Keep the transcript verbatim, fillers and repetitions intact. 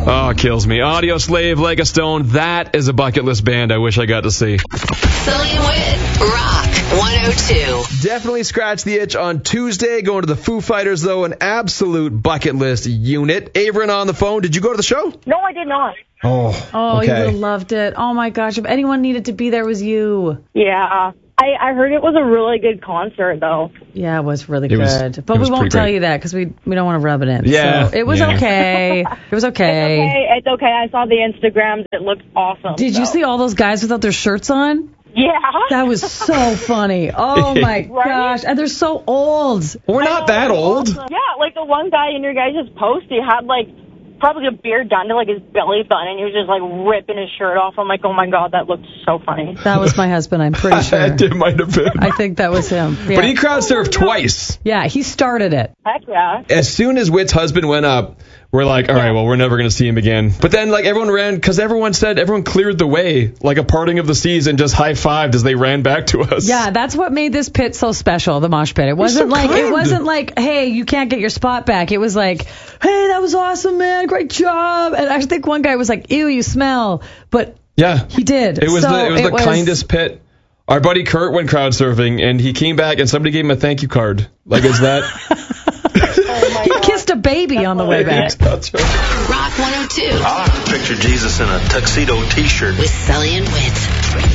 Oh, it kills me. Audio Slave, Leg of Stone. That is a bucket list band I wish I got to see. Sully and Whit, Rock one oh two. Definitely scratch the itch on Tuesday. Going to the Foo Fighters, though, an absolute bucket list unit. Averin on the phone. Did you go to the show? No, I did not. Oh, Oh, okay. you would have loved it. Oh, my gosh. If anyone needed to be there, it was you. Yeah. I, I heard it was a really good concert, though. Yeah, it was really It good. was- but it was we won't pretty tell great. you that because we, we don't want to rub it in. Yeah. So it was Yeah. okay. It was okay. It's okay. It's okay. I saw the Instagrams. It looked awesome. Did you so. see all those guys without their shirts on? Yeah. That was so funny. Oh, my Right? gosh. And they're so old. We're not that old. Yeah, like the one guy in your guys' post, he had like probably a beard down to like his belly button, and he was just like ripping his shirt off. I'm like, oh my god, that looked so funny. That was my husband, I'm pretty sure. It might have been. I think that was him. Yeah. But he crowd surfed twice. Yeah, he started it. Heck yeah. As soon as Whit's husband went up, we're like, all right, well, we're never going to see him again. But then, like, everyone ran, because everyone said, everyone cleared the way, like a parting of the seas, and just high-fived as they ran back to us. Yeah, that's what made this pit so special, the mosh pit. It wasn't so like kind. it wasn't like, hey, you can't get your spot back. It was like, hey, that was awesome, man, great job. And I think one guy was like, ew, you smell. But Yeah. he did. It was So the, it was the was- kindest pit. Our buddy Kurt went crowd surfing, and he came back, and somebody gave him a thank you card. Like, is that... Oh my He god. kissed a baby on the way back. That's right. Rock one oh two I like to picture Jesus in a tuxedo T-shirt. with Sully and Whit.